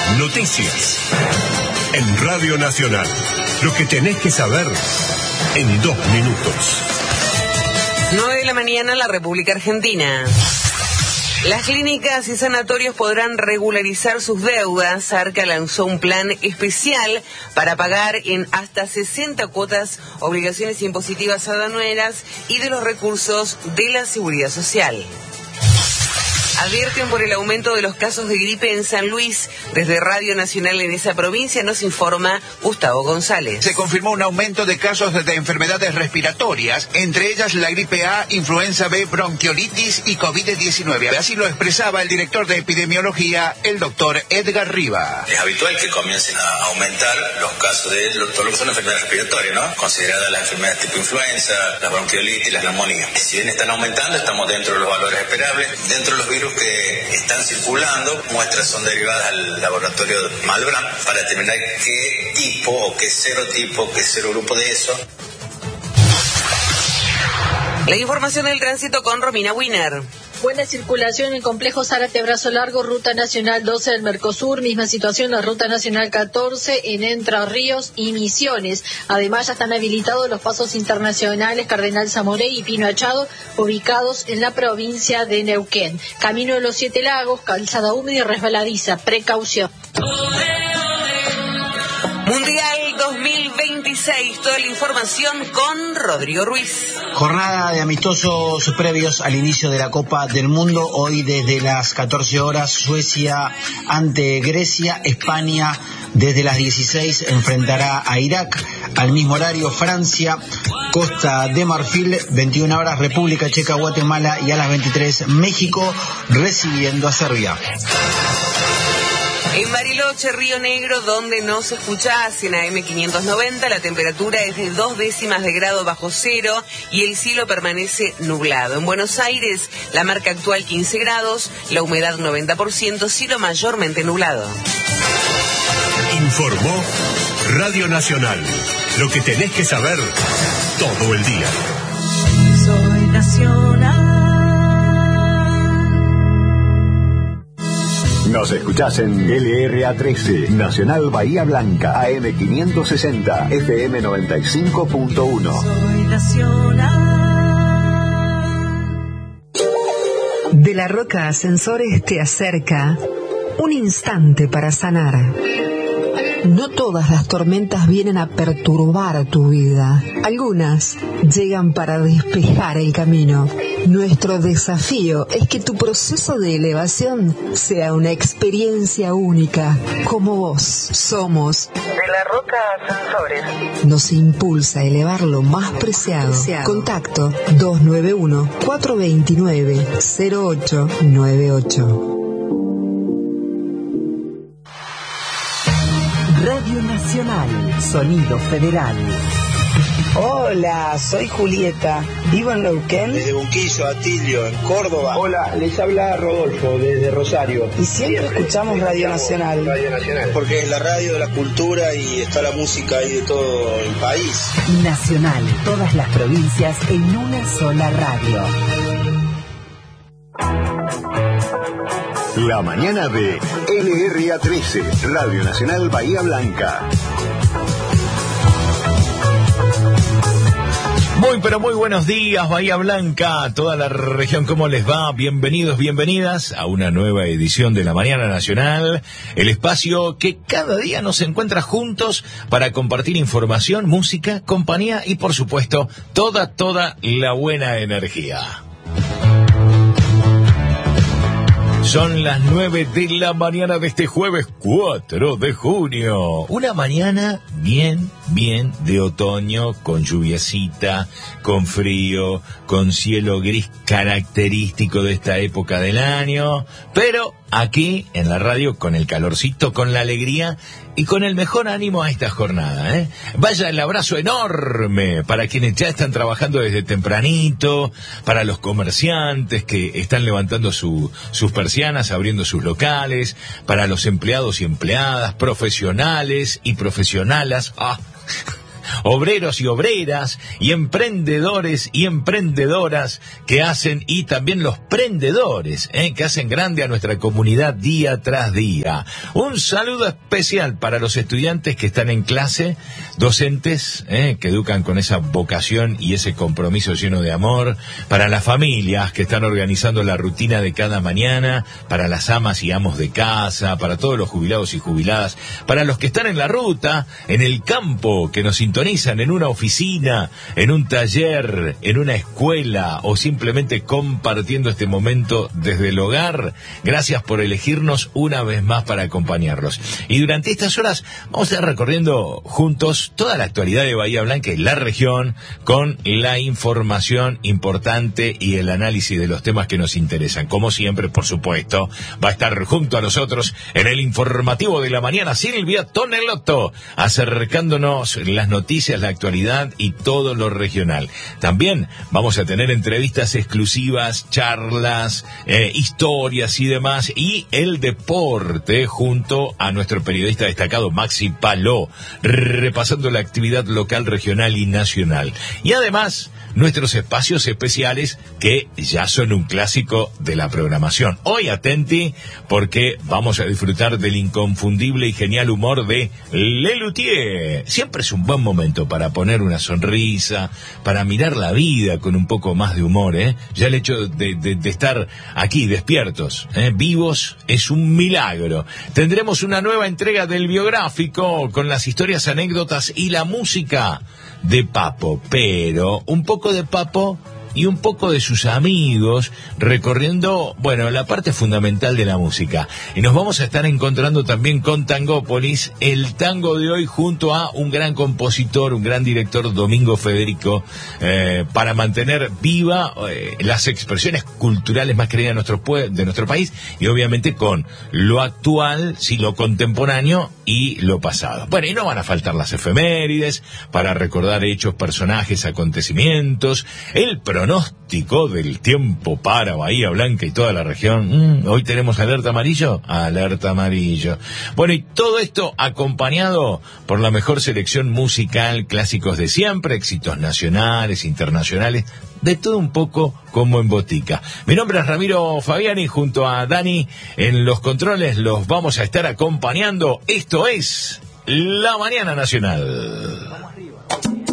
Noticias. En Radio Nacional. Lo que tenés que saber en 2 minutos. 9 de la mañana en la República Argentina. Las clínicas y sanatorios podrán regularizar sus deudas. Arca lanzó un plan especial para pagar en hasta 60 cuotas obligaciones impositivas aduaneras y de los recursos de la Seguridad Social. Advierten por el aumento de los casos de gripe en San Luis. Desde Radio Nacional en esa provincia nos informa Gustavo González. Se confirmó un aumento de casos de enfermedades respiratorias, entre ellas la gripe A, influenza B, bronquiolitis y COVID-19. Así lo expresaba el director de epidemiología, el doctor Edgar Riva. Es habitual que comiencen a aumentar los casos de todo lo que son enfermedades respiratorias, ¿no? Consideradas las enfermedades tipo influenza, la bronquiolitis, las neumonías. Si bien están aumentando, estamos dentro de los valores esperables. Dentro de los virus que están circulando, muestras son derivadas al laboratorio Malbrán para determinar qué tipo o qué serotipo, qué serogrupo de eso. La información del tránsito con Romina Wiener. Buena circulación en complejo Zárate Brazo Largo, Ruta Nacional 12 del Mercosur, misma situación la Ruta Nacional 14 en Entre Ríos y Misiones. Además ya están habilitados los pasos internacionales Cardenal Zamoré y Pino Achado, ubicados en la provincia de Neuquén. Camino de los 7 Lagos, calzada húmeda y resbaladiza, precaución. Mundial 2026, toda la información con Rodrigo Ruiz. Jornada de amistosos previos al inicio de la Copa del Mundo. Hoy desde las 14 horas, Suecia ante Grecia, España desde las 16 enfrentará a Irak. Al mismo horario, Francia, Costa de Marfil, 21 horas, República Checa, Guatemala y a las 23, México recibiendo a Serbia. En Bariloche, Río Negro, donde nos escuchás en AM590, la temperatura es de 2 décimas de grado bajo cero y el cielo permanece nublado. En Buenos Aires, la marca actual 15 grados, la humedad 90%, cielo mayormente nublado. Informó Radio Nacional. Lo que tenés que saber todo el día. Soy Nacional. Nos escuchás en LRA13, Nacional Bahía Blanca, AM560, FM 95.1. Soy Nacional. De la Roca Ascensores te acerca un instante para sanar. No todas las tormentas vienen a perturbar tu vida. Algunas llegan para despejar el camino. Nuestro desafío es que tu proceso de elevación sea una experiencia única. Como vos somos De la Roca Ascensores. nos impulsa a elevar lo más preciado. Contacto 291-429-0898. Radio Nacional, Sonido Federal. Hola, soy Julieta, vivo en Neuquén. Desde Bunquillo, Atilio, en Córdoba. Hola, les habla Rodolfo, desde Rosario. Y siempre escuchamos Radio Nacional. Radio Nacional. Porque es la radio de la cultura y está la música ahí de todo el país. Nacional, todas las provincias en una sola radio. La mañana de LRA13, Radio Nacional Bahía Blanca. Muy pero muy buenos días, Bahía Blanca, toda la región, ¿cómo les va? Bienvenidos, bienvenidas a una nueva edición de La Mañana Nacional, el espacio que cada día nos encuentra juntos para compartir información, música, compañía y por supuesto toda la buena energía. Son las 9 de la mañana de este jueves 4 de junio. Una mañana bien de otoño, con lluviecita, con frío, con cielo gris característico de esta época del año. Pero aquí en la radio con el calorcito, con la alegría y con el mejor ánimo a esta jornada, ¿eh? Vaya el abrazo enorme para quienes ya están trabajando desde tempranito, para los comerciantes que están levantando sus persianas, abriendo sus locales, para los empleados y empleadas, profesionales y profesionalas. obreros y obreras, y emprendedores y emprendedoras que hacen, y también los prendedores, que hacen grande a nuestra comunidad día tras día. Un saludo especial para los estudiantes que están en clase, docentes que educan con esa vocación y ese compromiso lleno de amor, para las familias que están organizando la rutina de cada mañana, para las amas y amos de casa, para todos los jubilados y jubiladas, para los que están en la ruta, en el campo, que nos sintonizan en una oficina, en un taller, en una escuela o simplemente compartiendo este momento desde el hogar. Gracias por elegirnos una vez más para acompañarlos. Y durante estas horas vamos a estar recorriendo juntos toda la actualidad de Bahía Blanca y la región, con la información importante y el análisis de los temas que nos interesan. Como siempre, por supuesto, va a estar junto a nosotros en el informativo de la mañana Silvia Tonelotto, acercándonos las noticias, la actualidad y todo lo regional. También vamos a tener entrevistas exclusivas, charlas, historias y demás, y el deporte junto a nuestro periodista destacado Maxi Paló, repasando la actividad local, regional y nacional. Y además, nuestros espacios especiales que ya son un clásico de la programación. Hoy atenti, porque vamos a disfrutar del inconfundible y genial humor de Lelutier. Siempre es un buen momento para poner una sonrisa, para mirar la vida con un poco más de humor, Ya el hecho de estar aquí despiertos, vivos, es un milagro. Tendremos una nueva entrega del biográfico con las historias, anécdotas y la música de Papo, pero un poco de Papo y un poco de sus amigos, recorriendo, la parte fundamental de la música. Y nos vamos a estar encontrando también con Tangópolis, el tango de hoy, junto a un gran compositor, un gran director, Domingo Federico, para mantener viva las expresiones culturales más queridas de nuestro país, y obviamente con lo actual, lo contemporáneo y lo pasado. Y no van a faltar las efemérides para recordar hechos, personajes, acontecimientos, el pronóstico del tiempo para Bahía Blanca y toda la región. Hoy tenemos alerta amarillo, alerta amarillo. Y todo esto acompañado por la mejor selección musical, clásicos de siempre, éxitos nacionales, internacionales, de todo un poco como en botica. Mi nombre es Ramiro Fabiani, junto a Dani en los controles los vamos a estar acompañando. Esto es La Mañana Nacional.